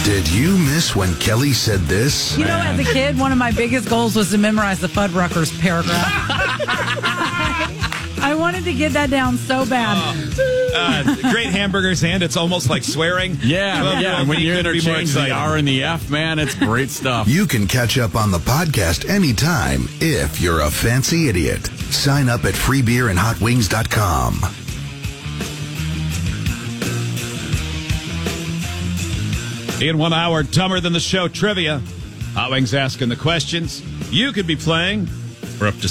Did you miss when Kelly said this? You know, as a kid, one of my biggest goals was to memorize the Fuddruckers paragraph. I wanted to get that down so bad. Great hamburgers, and it's almost like swearing. Yeah. And when you interchange the R and the F, man, it's great stuff. You can catch up on the podcast anytime if you're a fancy idiot. Sign up at freebeerandhotwings.com. In 1 hour, dumber than the show trivia. Hot Wings asking the questions. You could be playing for up to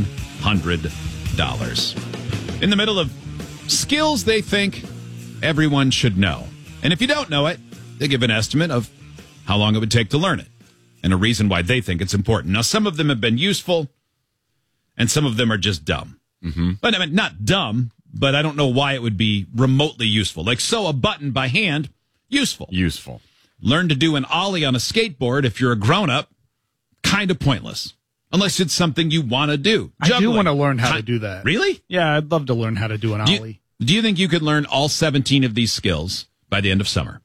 $700. In the middle of skills they think everyone should know. And if you don't know it, they give an estimate of how long it would take to learn it and a reason why they think it's important. Now, some of them have been useful and some of them are just dumb. Mm-hmm. But I mean, not dumb, but I don't know why it would be remotely useful. Like sew a button by hand, useful. Learn to do an ollie on a skateboard if you're a grown-up, kind of pointless. Unless it's something you want to do. I do want to learn how to do that. Really? Yeah, I'd love to learn how to do an ollie. Do you think you could learn all 17 of these skills by the end of summer?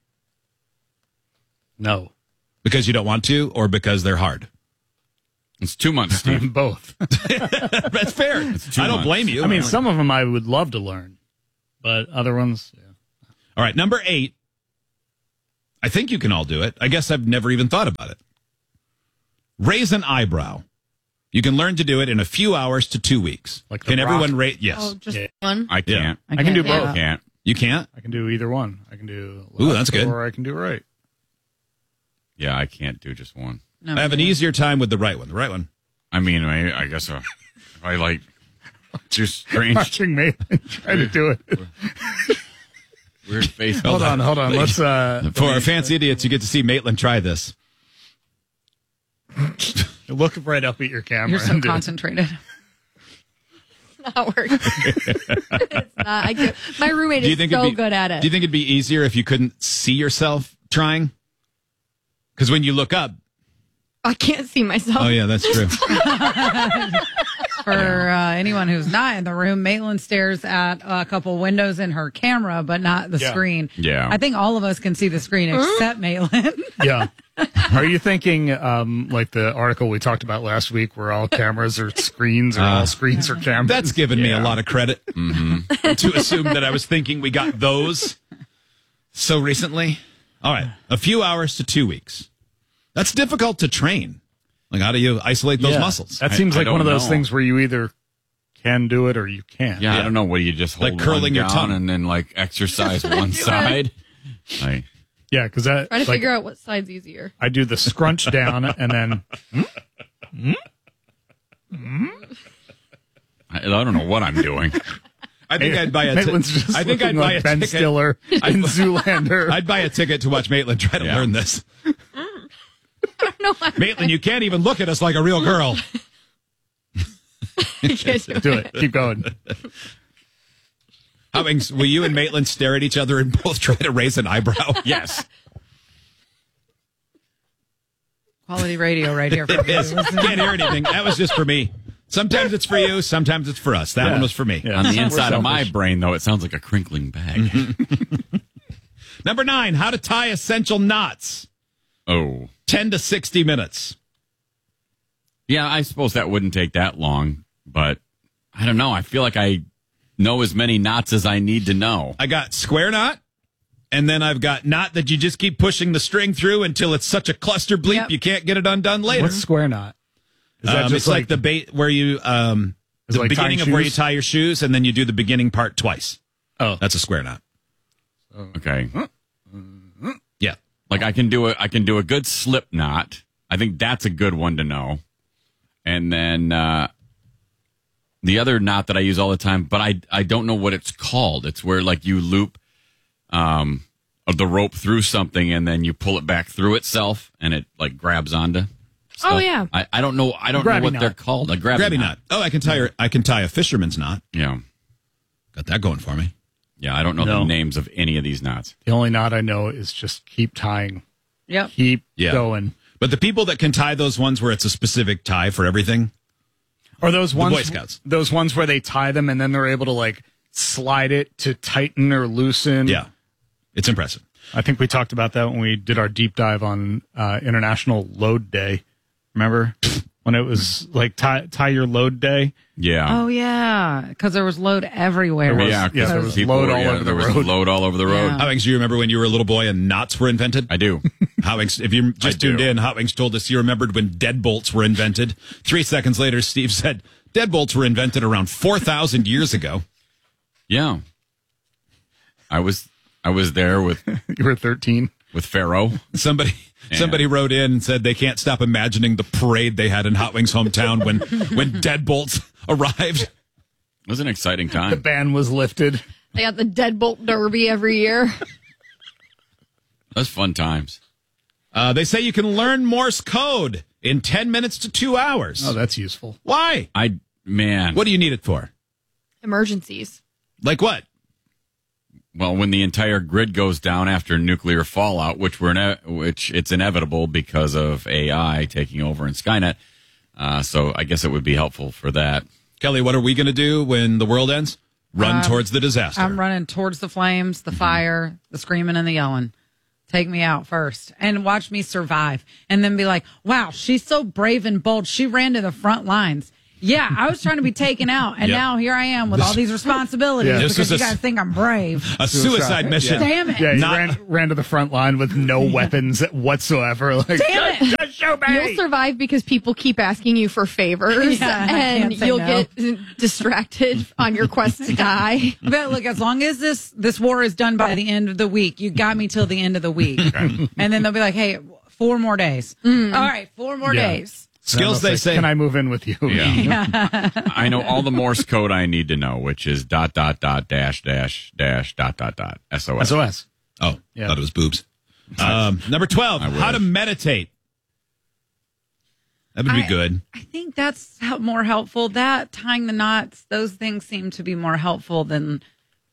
No. Because you don't want to, or because they're hard? It's 2 months, Steve. Both. That's fair. I don't blame you. I mean, some of them I would love to learn, but other ones, yeah. All right, number 8. I think you can all do it. I guess I've never even thought about it. Raise an eyebrow. You can learn to do it in a few hours to 2 weeks. Like the can Rock? everyone rate? Yes. Oh, just one? I can't. I can do both. I can't. You can't? I can do either one. I can do left, Ooh, that's good. or I can do right. Yeah, I can't do just one. No, I have an easier time with the right one. The right one. I mean, I guess if I like just strange, Watching me try to do it. weird face. Hold on. Let's For our fancy idiots, you get to see Maitland try this. look right up at your camera. You're so and do it. concentrated. Not working. It's not. My roommate is so good at it. Do you think it'd be easier if you couldn't see yourself trying? Because when you look up, I can't see myself. oh yeah, that's true. For anyone who's not in the room, Maitland stares at a couple windows in her camera, but not the screen. Yeah. I think all of us can see the screen except Maitland. Yeah. Are you thinking like the article we talked about last week where all cameras are screens or all screens are cameras? That's given me a lot of credit to assume that I was thinking we got those so recently. All right, a few hours to 2 weeks. That's difficult to train. Like, how do you isolate those muscles? That seems I like one of don't those know. things where you either can do it or you can't. Yeah, I don't know. What do you just hold Like curling one your down tongue. and then like exercise one side? Like, Yeah, because that Try to like, figure out what side's easier. I do the scrunch down and then I don't know what I'm doing. I think I'd buy a Maitland's just I think I'd looking buy like a Ben ticket. Stiller in Zoolander. I'd buy a ticket to watch Maitland try to learn this. No, Maitland, you can't even look at us like a real girl. I can't do Do it. Keep going. Will you and Maitland stare at each other and both try to raise an eyebrow? Yes. Quality radio right here. It is. Can't hear anything. That was just for me. Sometimes it's for you. Sometimes it's for us. That one was for me. Yeah. On the We're inside of my selfish. brain, though, it sounds like a crinkling bag. Number 9, how to tie essential knots. Oh. 10 to 60 minutes. Yeah, I suppose that wouldn't take that long, but I don't know. I feel like I know as many knots as I need to know. I got square knot, and then I've got knot that you just keep pushing the string through until it's such a cluster bleep Yep. you can't get it undone later. What's square knot? Is that just it's like the bait where you the like beginning tying of where you shoes? tie your shoes, and then you do the beginning part twice. Oh. That's a square knot. Okay. Yeah. Like I can do a good slip knot. I think that's a good one to know. And then the other knot that I use all the time, but I don't know what it's called. It's where like you loop the rope through something and then you pull it back through itself and it like grabs onto stuff. Oh, yeah. I don't know. I don't know Grabby what knot. they're called. A grabby Grabby knot. Oh, I can tie a fisherman's knot. Yeah. Got that going for me. Yeah. I don't know No. the names of any of these knots. The only knot I know is just keep tying. Yep. Keep Yeah. going. But the people that can tie those ones where it's a specific tie for everything, Or those ones, Boy Scouts. those ones where they tie them and then they're able to like slide it to tighten or loosen. yeah, it's impressive. I think we talked about that when we did our deep dive on International Load Day. Remember when it was like tie your load day? Yeah. Oh, yeah. Because there was load everywhere. There was load all over the road. Load all over the road. Yeah. Hot Wings, do you remember when you were a little boy and knots were invented? I do. Hot Wings, if you just tuned in, Hot Wings told us he remembered when deadbolts were invented. 3 seconds later, Steve said deadbolts were invented around 4,000 years ago. Yeah. I was there with You were 13. with Pharaoh. Somebody wrote in and said they can't stop imagining the parade they had in Hot Wings' hometown when deadbolts arrived. It was an exciting The time. ban was lifted. They got the Deadbolt Derby every year. Those fun times. They say you can learn Morse code in 10 minutes to 2 hours. Oh, that's useful. Why? What do you need it for? Emergencies. Like what? Well, when the entire grid goes down after nuclear fallout, which it's inevitable because of AI taking over in Skynet. So I guess it would be helpful for that. Kelly, what are we going to do when the world ends? Run towards the disaster. I'm running towards the flames, the fire, the screaming, and the yelling. Take me out first and watch me survive. And then be like, wow, she's so brave and bold. She ran to the front lines. Yeah, I was trying to be taken out, and now here I am with all these responsibilities because you guys think I'm brave. A suicide mission. Damn it. Yeah, you ran to the front line with no weapons whatsoever. Like, Damn it. just show me. You'll survive because people keep asking you for favors, Yeah, I and can't say you'll no. get distracted on your quest to die. But look, as long as this war is done by the end of the week, you got me till the end of the week. And then they'll be like, hey, 4 more days. All right, 4 more days. Skills, they say. Can I move in with you? Yeah. I know all the Morse code I need to know, which is ... dash SOS. SOS. Oh, Yeah. thought it was boobs. Number 12, how to meditate. That would be good. I think that's more helpful. That, tying the knots, those things seem to be more helpful than,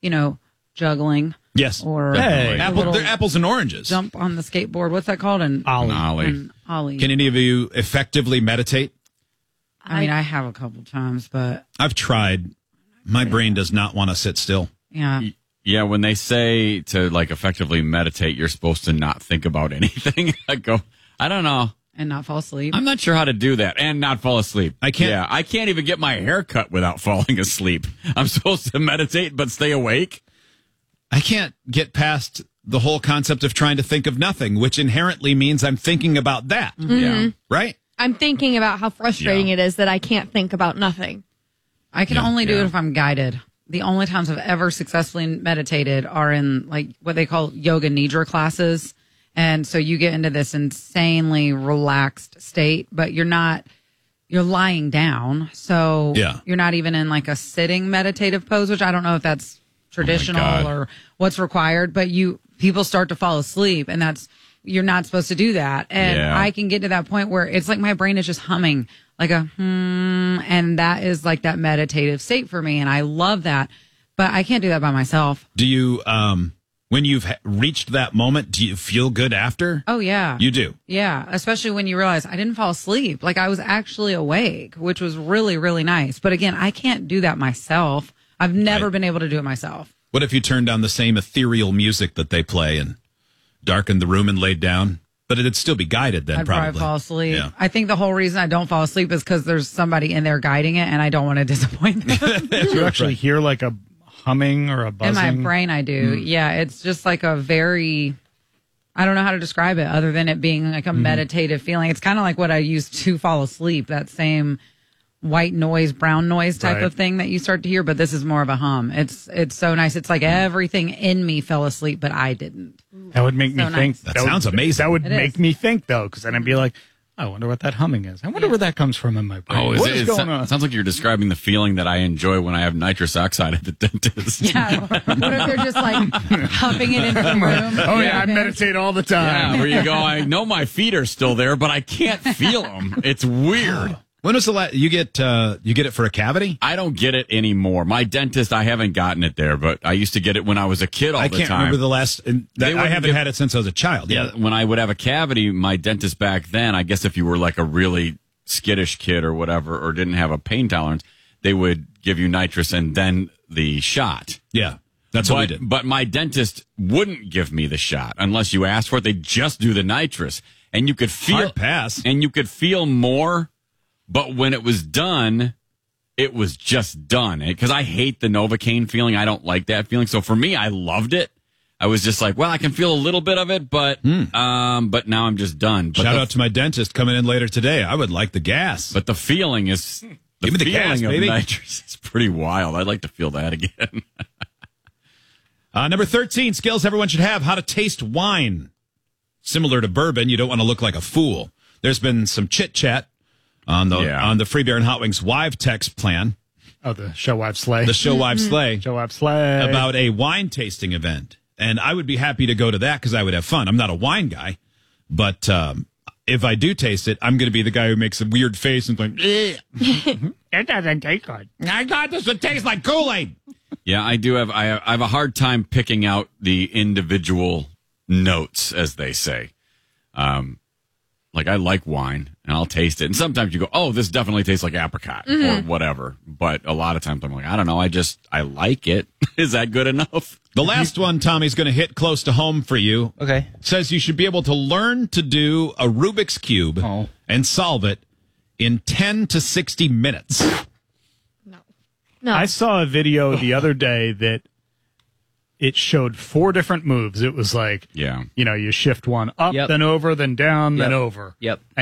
juggling. Yes. Or Definitely. They're apples and oranges. jump on the skateboard. What's that called? Ollie. An ollie. Can any of you effectively meditate? I mean, I have a couple times, but I've tried. My brain does not want to sit still. yeah. Yeah, when they say to effectively meditate, you're supposed to not think about anything. I go, I don't know. And not fall asleep. I'm not sure how to do that and not fall asleep. I can't. Yeah, I can't even get my hair cut without falling asleep. I'm supposed to meditate but stay awake. I can't get past the whole concept of trying to think of nothing, which inherently means I'm thinking about that. Yeah. Right? I'm thinking about how frustrating it is that I can't think about nothing. I can only do yeah. it if I'm guided. The only times I've ever successfully meditated are in what they call yoga nidra classes. And so you get into this insanely relaxed state, but you're lying down. So you're not even in a sitting meditative pose, which I don't know if that's traditional or what's required, but people start to fall asleep, and you're not supposed to do that. And I can get to that point where it's like my brain is just humming like a and that is like that meditative state for me, and I love that, but I can't do that by myself. Do you when you've reached that moment, do you feel good after? Oh yeah. You do. Yeah, especially when you realize I didn't fall asleep. I was actually awake, which was really, really nice. But again, I can't do that myself. I've never been able to do it myself. What if you turned on the same ethereal music that they play and darkened the room and laid down? But it'd still be guided then, I'd probably fall asleep. Yeah. I think the whole reason I don't fall asleep is because there's somebody in there guiding it, and I don't want to disappoint them. Do you actually hear a humming or a buzzing? In my brain, I do. Yeah, it's just a very... I don't know how to describe it other than it being a meditative feeling. It's kind of like what I used to fall asleep, that same white noise, brown noise type of thing that you start to hear, but this is more of a hum. It's so nice. It's like everything in me fell asleep, but I didn't. That would make me think. That sounds amazing. That would It make is. me think, though, because then I'd be like, I wonder what that humming is. I wonder where that comes from in my brain. Oh, What is going on? It sounds like you're describing the feeling that I enjoy when I have nitrous oxide at the dentist. Yeah. What if they're just pumping it into the room? Oh, yeah, I meditate all the time. Yeah, where you go, I know my feet are still there, but I can't feel them. It's weird. When was the last you get it for a cavity? I don't get it anymore. My dentist, I haven't gotten it there, but I used to get it when I was a kid all the time. I can't remember the last. I haven't had it since I was a child. Yeah, when I would have a cavity, my dentist back then, I guess if you were a really skittish kid or whatever, or didn't have a pain tolerance, they would give you nitrous and then the shot. Yeah. That's what we did. But my dentist wouldn't give me the shot unless you asked for it. They just do the nitrous. And you could feel hard pass. And you could feel more, but when it was done, it was just done. Because I hate the Novocaine feeling. I don't like that feeling. So for me, I loved it. I was just like, well, I can feel a little bit of it, but now I'm just done. But shout out to my dentist coming in later today. I would like the gas. But the feeling is... Give me the gas, of baby. Nitrous is pretty wild. I'd like to feel that again. Number 13, skills everyone should have, how to taste wine. Similar to bourbon, you don't want to look like a fool. There's been some chit-chat on the Free Beer and Hot Wings Wive text plan. Oh, the Show Wives Slay. The Show Wives Slay. Show Wives Slay. About a wine tasting event. And I would be happy to go to that because I would have fun. I'm not a wine guy, but if I do taste it, I'm going to be the guy who makes a weird face and like, it doesn't taste good. I thought this would taste like Kool-Aid. Yeah, I do have. I have a hard time picking out the individual notes, as they say. Like I like wine, and I'll taste it, and sometimes you go, "Oh, this definitely tastes like apricot," or whatever. But a lot of times I'm like, I don't know. I like it. Is that good enough? The last one, Tommy's going to hit close to home for you. Okay. Says you should be able to learn to do a Rubik's Cube and solve it in 10 to 60 minutes. No. I saw a video the other day that it showed 4 different moves. It was like, you shift one up, then over, then down, then over. Yep.